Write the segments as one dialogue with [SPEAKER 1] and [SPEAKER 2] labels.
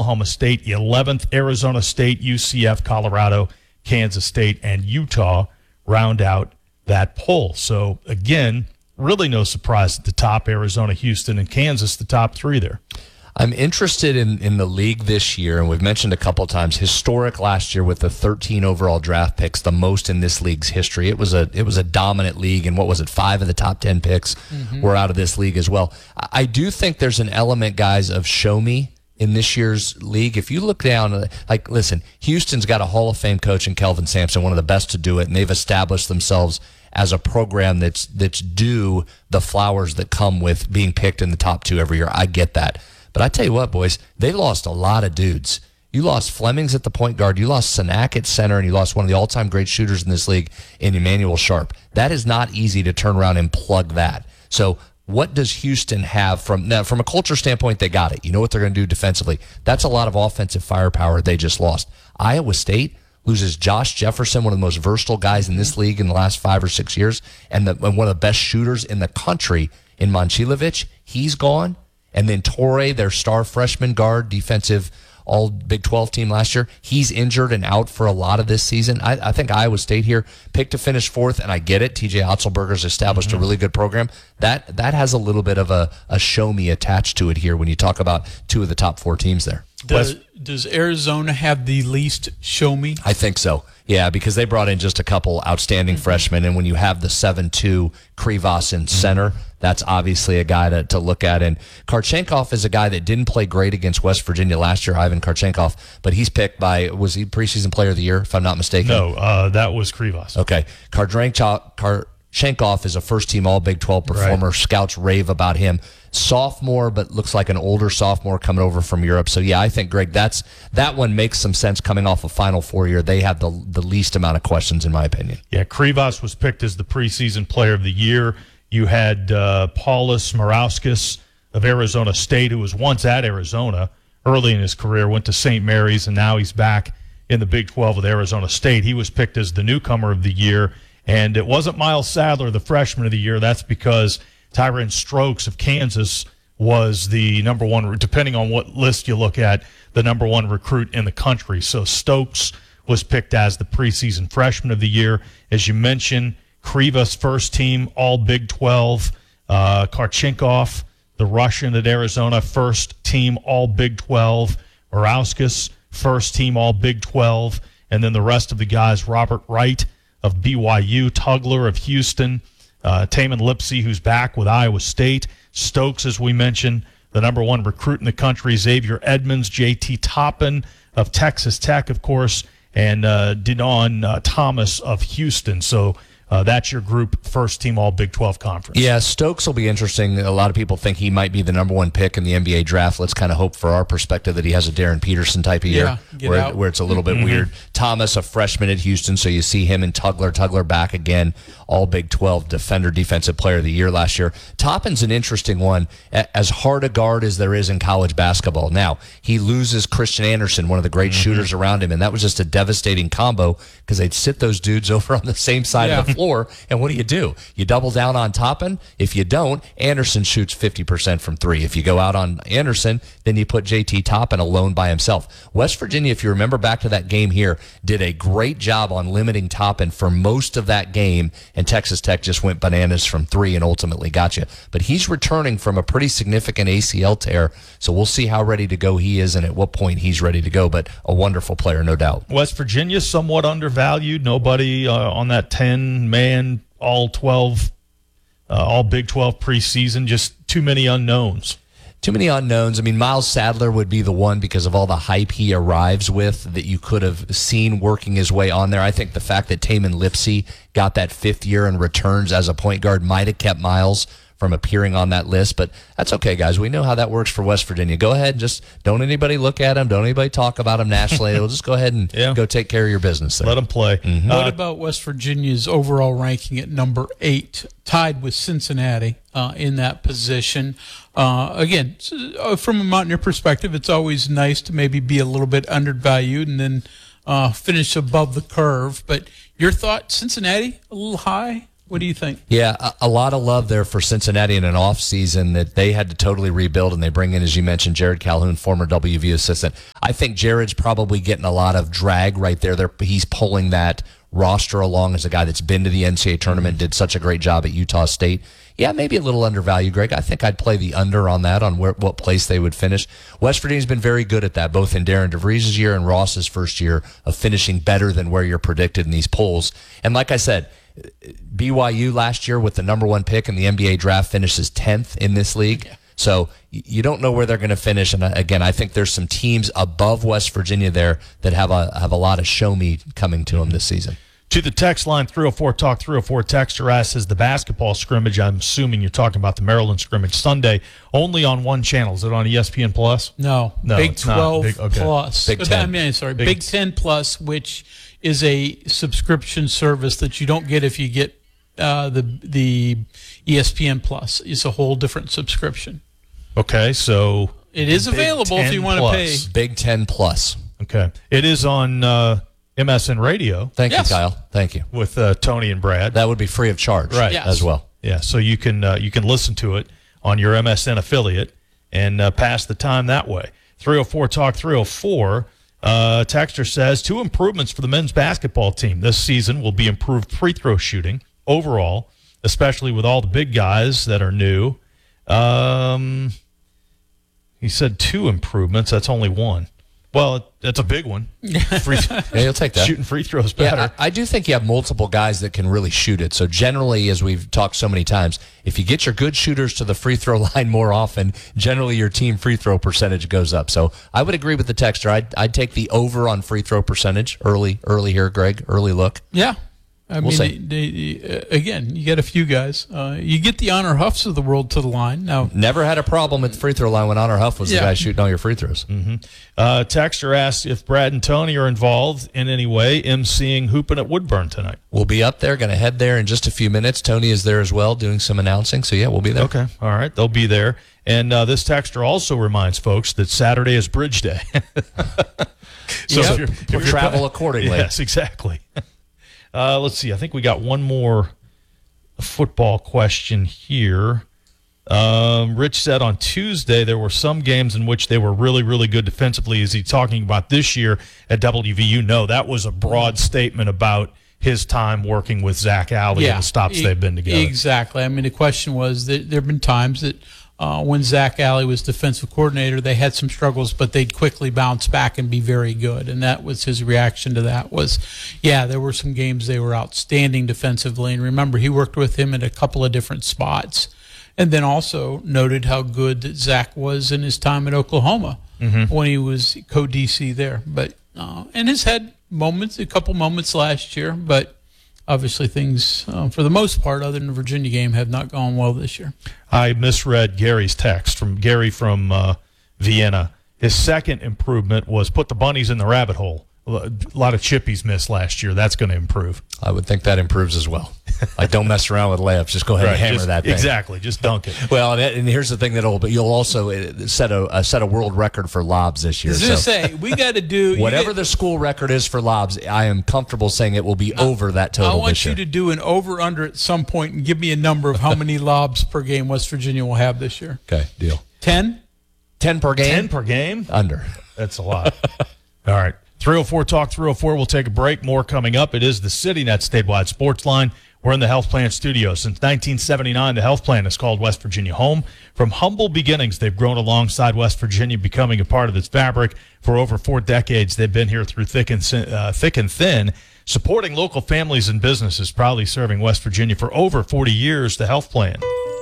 [SPEAKER 1] Oklahoma State 11th, Arizona State, UCF, Colorado, Kansas State, and Utah round out that poll. So, again, really no surprise at the top, Arizona, Houston, and Kansas, the top three there.
[SPEAKER 2] I'm interested in the league this year, and we've mentioned a couple times, historic last year with the 13 overall draft picks, the most in this league's history. It was a dominant league, and what was it, 5 of the top 10 picks were out of this league as well. I do think there's an element, guys, of show me in this year's league. If you look down, like, listen, Houston's got a Hall of Fame coach in Kelvin Sampson, one of the best to do it, and they've established themselves as a program that's due the flowers that come with being picked in the top 2 every year. I get that. But I tell you what, boys, they lost a lot of dudes. You lost Flemings at the point guard, you lost Sanak at center, and you lost one of the all-time great shooters in this league in Emmanuel Sharp. That is not easy to turn around and plug that. So what does Houston have from a culture standpoint? They got it. You know what they're going to do defensively. That's a lot of offensive firepower they just lost. Iowa State loses Josh Jefferson, one of the most versatile guys in this league in the last 5 or 6 years, and one of the best shooters in the country in Momcilovic. He's gone. And then Torrey, their star freshman guard, defensive all Big 12 team last year, he's injured and out for a lot of this season. I think Iowa State here picked to finish 4th, and I get it. TJ Otzelberger's established a really good program. That has a little bit of a show me attached to it here when you talk about 2 of the top 4 teams there.
[SPEAKER 3] Does Arizona have the least show me?
[SPEAKER 2] I think so. Yeah, because they brought in just a couple outstanding freshmen, and when you have the 7-2 Krivas in center, that's obviously a guy to look at. And Karchenkov is a guy that didn't play great against West Virginia last year, Ivan Karchenkov, but he's picked by, was he preseason player of the year, if I'm not mistaken?
[SPEAKER 1] No, that was Krivas.
[SPEAKER 2] Okay. Karchenkov is a first-team All-Big 12 performer. Right. Scouts rave about him. Sophomore, but looks like an older sophomore coming over from Europe. So, yeah, I think, Greg, that one makes some sense coming off a Final Four year. They have the least amount of questions, in my opinion.
[SPEAKER 1] Yeah, Krivas was picked as the preseason player of the year. You had Paulus Morauskas of Arizona State, who was once at Arizona early in his career, went to St. Mary's, and now he's back in the Big 12 with Arizona State. He was picked as the newcomer of the year, and it wasn't Miles Sadler, the freshman of the year. That's because Tyrone Stokes of Kansas was the number one, depending on what list you look at, the number one recruit in the country. So Stokes was picked as the preseason freshman of the year. As you mentioned, Krivas first team, all Big 12. Karchenkov, the Russian at Arizona, first team, all Big 12. Morauskas, first team, all Big 12. And then the rest of the guys, Robert Wright of BYU, Tugler of Houston, Tamin Lipsey, who's back with Iowa State. Stokes, as we mentioned, the number one recruit in the country. Xavier Edmonds, J.T. Toppin of Texas Tech, of course, and Denon Thomas of Houston. So that's your group, first team all Big 12 conference.
[SPEAKER 2] Yeah, Stokes will be interesting. A lot of people think he might be the number one pick in the NBA draft. Let's kind of hope for our perspective that he has a Darren Peterson type of year where it's a little bit weird. Thomas, a freshman at Houston, so you see him and Tugler back again, all Big 12 defender, defensive player of the year last year. Toppin's an interesting one, as hard a guard as there is in college basketball. Now, he loses Christian Anderson, one of the great shooters around him, and that was just a devastating combo because they'd sit those dudes over on the same side of the floor. And what do? You double down on Toppin? If you don't, Anderson shoots 50% from 3. If you go out on Anderson, then you put JT Toppin alone by himself. West Virginia, if you remember back to that game here, did a great job on limiting Toppin for most of that game, and Texas Tech just went bananas from 3 and ultimately got you. But he's returning from a pretty significant ACL tear, so we'll see how ready to go he is and at what point he's ready to go, but a wonderful player, no doubt.
[SPEAKER 1] West Virginia somewhat undervalued. Nobody on that 10-man, all 12, all Big 12 preseason, just too many unknowns.
[SPEAKER 2] Too many unknowns. I mean, Miles Sadler would be the one because of all the hype he arrives with that you could have seen working his way on there. I think the fact that Tamin Lipsey got that 5th year and returns as a point guard might have kept Miles from appearing on that list, but that's okay, guys. We know how that works for West Virginia. Go ahead, just don't anybody look at him, don't anybody talk about him nationally. We'll just go ahead and go take care of your business there.
[SPEAKER 1] Let them play.
[SPEAKER 3] What about West Virginia's overall ranking at number 8, tied with Cincinnati in that position? Again, from a Mountaineer perspective, it's always nice to maybe be a little bit undervalued and then finish above the curve. But your thought, Cincinnati, a little high? What do you think?
[SPEAKER 2] Yeah, a lot of love there for Cincinnati in an offseason that they had to totally rebuild, and they bring in, as you mentioned, Jared Calhoun, former WVU assistant. I think Jared's probably getting a lot of drag right there. He's pulling that roster along as a guy that's been to the NCAA tournament, did such a great job at Utah State. Yeah, maybe a little undervalued, Greg. I think I'd play the under on that, on what place they would finish. West Virginia's been very good at that, both in Darren DeVries' year and Ross's first year, of finishing better than where you're predicted in these polls. And like I said, BYU last year with the number 1 pick in the NBA draft finishes 10th in this league. Yeah. So you don't know where they're going to finish. And again, I think there's some teams above West Virginia there that have a lot of show me coming to them this season.
[SPEAKER 1] To the text line, 304 Talk 304 texter asks, is the basketball scrimmage, I'm assuming you're talking about the Maryland scrimmage, Sunday, only on one channel? Is it on ESPN Plus?
[SPEAKER 3] No, Big 12 Plus.
[SPEAKER 2] Big 10.
[SPEAKER 3] Big 10 Plus, which is a subscription service that you don't get if you get the ESPN Plus. It's a whole different subscription.
[SPEAKER 1] Okay, so
[SPEAKER 3] it is available if you want to pay.
[SPEAKER 2] Big 10 Plus.
[SPEAKER 1] Okay, it is on MSN Radio.
[SPEAKER 2] Thank you, Kyle. Thank you.
[SPEAKER 1] With Tony and Brad.
[SPEAKER 2] That would be free of charge,
[SPEAKER 1] right?
[SPEAKER 3] Yes.
[SPEAKER 2] As well.
[SPEAKER 1] Yeah, so you can listen to it on your MSN affiliate and pass the time that way. 304 Talk 304. Texter says 2 improvements for the men's basketball team this season will be improved free throw shooting overall, especially with all the big guys that are new. He said 2 improvements. That's only 1. Well, that's a big one.
[SPEAKER 2] Yeah, you'll take that.
[SPEAKER 1] Shooting free throws better.
[SPEAKER 2] Yeah, I do think you have multiple guys that can really shoot it. So generally, as we've talked so many times, if you get your good shooters to the free throw line more often, generally your team free throw percentage goes up. So I would agree with the texter. I'd take the over on free throw percentage early here, Greg. Early look.
[SPEAKER 3] Yeah.
[SPEAKER 2] We'll see.
[SPEAKER 3] Again, you get a few guys. You get the Honor Huffs of the world to the line. Now,
[SPEAKER 2] never had a problem at the free throw line when Honor Huff was the guy shooting all your free throws.
[SPEAKER 1] Mm-hmm. Texter asks if Brad and Tony are involved in any way emceeing Hoopin' at Woodburn tonight.
[SPEAKER 2] We'll be up there. Going to head there in just a few minutes. Tony is there as well, doing some announcing. So yeah, we'll be there.
[SPEAKER 1] Okay, all right, they'll be there. And this texter also reminds folks that Saturday is Bridge Day.
[SPEAKER 2] So if you're travel accordingly.
[SPEAKER 1] Yes, exactly. Let's see. I think we got one more football question here. Rich said on Tuesday there were some games in which they were really, really good defensively. Is he talking about this year at WVU? No, that was a broad statement about his time working with Zach Alley and the stops they've been together.
[SPEAKER 3] Exactly. I mean, the question was that there have been times that when Zach Alley was defensive coordinator, they had some struggles, but they'd quickly bounce back and be very good. And that was his reaction to that was, there were some games they were outstanding defensively. And remember, he worked with him in a couple of different spots. And then also noted how good that Zach was in his time at Oklahoma when he was co-DC there. But and has had a couple moments last year, but obviously things, for the most part, other than the Virginia game, have not gone well this year.
[SPEAKER 1] I misread Gary's text from Gary from Vienna. His second improvement was put the bunnies in the rabbit hole. A lot of chippies missed last year. That's going to improve.
[SPEAKER 2] I would think that improves as well. Like, don't mess around with layups. Just go ahead and hammer that thing.
[SPEAKER 1] Exactly. Just dunk it.
[SPEAKER 2] Well, and here's the thing but you'll also set a world record for lobs this year.
[SPEAKER 3] I was going to say, we got to do
[SPEAKER 2] whatever the school record is for lobs. I am comfortable saying it will be over that total.
[SPEAKER 3] I want you to do an over/under at some point and give me a number of how many lobs per game West Virginia will have this year.
[SPEAKER 2] Okay, deal.
[SPEAKER 3] 10?
[SPEAKER 2] 10 per game.
[SPEAKER 1] 10 per game.
[SPEAKER 2] Under.
[SPEAKER 1] That's a lot. All right. 304 Talk 304. We'll take a break. More coming up. It is the CityNet statewide sports line. We're in the Health Plan studio. Since 1979, the Health Plan is called West Virginia home. From humble beginnings, they've grown alongside West Virginia, becoming a part of its fabric. For over 4 decades, they've been here through thick and thin, supporting local families and businesses, proudly serving West Virginia for over 40 years. The Health Plan.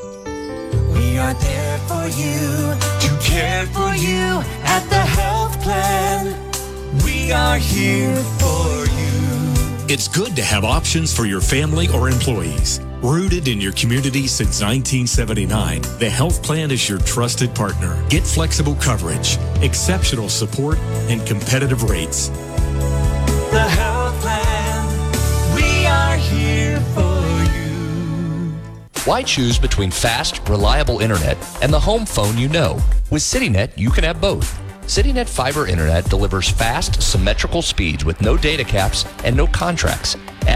[SPEAKER 4] We are there for you, to care for you at the Health Plan. We are here for you.
[SPEAKER 5] It's good to have options for your family or employees. Rooted in your community since 1979, the Health Plan is your trusted partner. Get flexible coverage, exceptional support, and competitive rates.
[SPEAKER 4] The Health Plan, we are here for you.
[SPEAKER 2] Why choose between fast, reliable internet and the home phone you know? With CityNet, you can have both. CityNet Fiber Internet delivers fast, symmetrical speeds with no data caps and no contracts. Add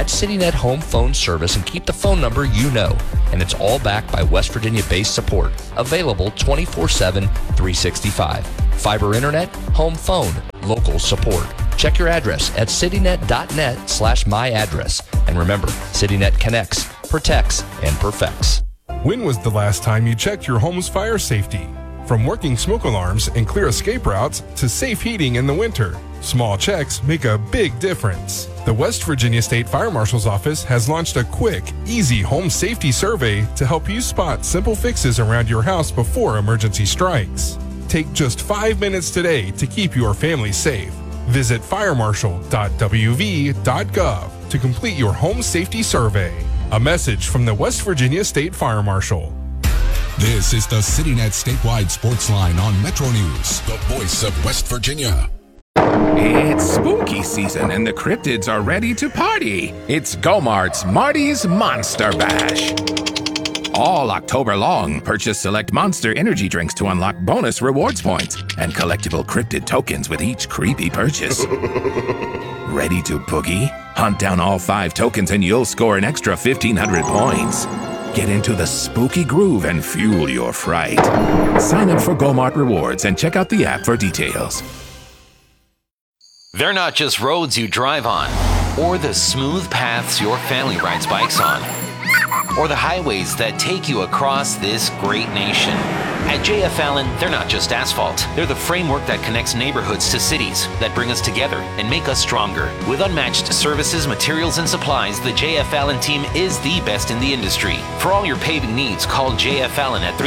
[SPEAKER 2] Add CityNet home phone service and keep the phone number you know. And it's all backed by West Virginia-based support. Available 24/7, 365. Fiber internet, home phone, local support. Check your address at citynet.net/myaddress. And remember, CityNet connects, protects, and perfects.
[SPEAKER 6] When was the last time you checked your home's fire safety? From working smoke alarms and clear escape routes to safe heating in the winter, small checks make a big difference. The West Virginia State Fire Marshal's Office has launched a quick, easy home safety survey to help you spot simple fixes around your house before emergency strikes. Take just 5 minutes today to keep your family safe. Visit firemarshal.wv.gov to complete your home safety survey. A message from the West Virginia State Fire Marshal.
[SPEAKER 7] This is the CityNet statewide sports line on Metro News, the voice of West Virginia.
[SPEAKER 8] It's spooky season and the cryptids are ready to party. It's Go-Mart's Marty's Monster Bash. All October long, purchase select Monster energy drinks to unlock bonus rewards points and collectible cryptid tokens with each creepy purchase. Ready to boogie? Hunt down all 5 tokens and you'll score an extra 1,500 points. Get into the spooky groove and fuel your fright. Sign up for Go-Mart Rewards and check out the app for details.
[SPEAKER 9] They're not just roads you drive on, or the smooth paths your family rides bikes on, or the highways that take you across this great nation. At JF Allen, they're not just asphalt. They're the framework that connects neighborhoods to cities, that bring us together and make us stronger. With unmatched services, materials, and supplies, the JF Allen team is the best in the industry. For all your paving needs, call JF Allen at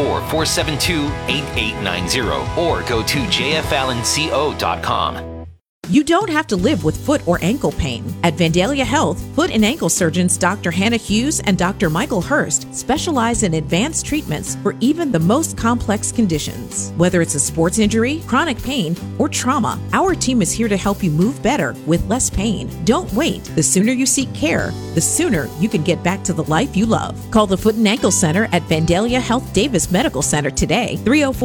[SPEAKER 9] 304-472-8890 or go to jfallenco.com.
[SPEAKER 10] You don't have to live with foot or ankle pain. At Vandalia Health, foot and ankle surgeons Dr. Hannah Hughes and Dr. Michael Hurst specialize in advanced treatments for even the most complex conditions. Whether it's a sports injury, chronic pain, or trauma, our team is here to help you move better with less pain. Don't wait. The sooner you seek care, the sooner you can get back to the life you love. Call the Foot and Ankle Center at Vandalia Health Davis Medical Center today,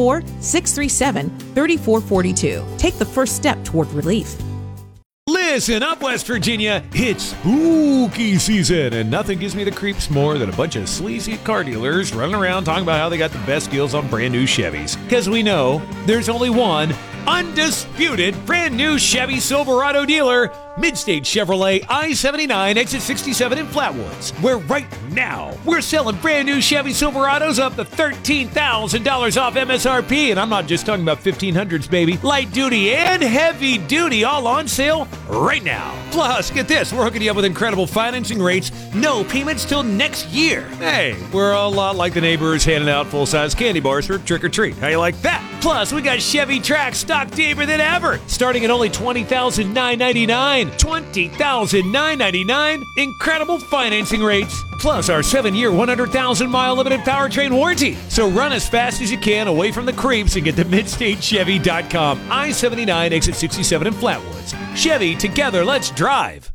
[SPEAKER 10] 304-637-3442. Take the first step toward relief.
[SPEAKER 11] Listen up, West Virginia. It's spooky season, and nothing gives me the creeps more than a bunch of sleazy car dealers running around talking about how they got the best deals on brand new Chevys. Because we know there's only one undisputed brand new Chevy Silverado dealer, Midstate Chevrolet I-79 exit 67 in Flatwoods, where right now we're selling brand new Chevy Silverados up to $13,000 off MSRP, and I'm not just talking about 1500s, baby. Light duty and heavy duty all on sale right now. Plus, get this, we're hooking you up with incredible financing rates, no payments till next year. Hey, we're a lot like the neighbors handing out full-size candy bars for trick-or-treat. How you like that? Plus, we got Chevy Trax stock deeper than ever, starting at only $20,999. $20,999. Incredible financing rates. Plus our 7-year, 100,000-mile limited powertrain warranty. So run as fast as you can away from the creeps and get to MidstateChevy.com. I-79 exit 67 in Flatwoods. Chevy, together, let's drive.